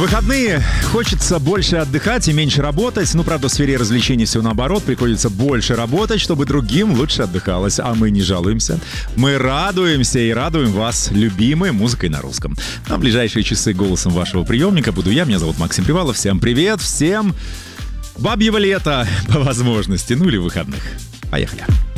Выходные хочется больше отдыхать и меньше работать. Ну, правда, в сфере развлечений все наоборот. Приходится больше работать, чтобы другим лучше отдыхалось. А мы не жалуемся. Мы радуемся и радуем вас любимой музыкой на русском. На ближайшие часы голосом вашего приемника буду я. Меня зовут Максим Привалов. Всем привет, всем бабьего лета по возможности. Ну или выходных. Поехали.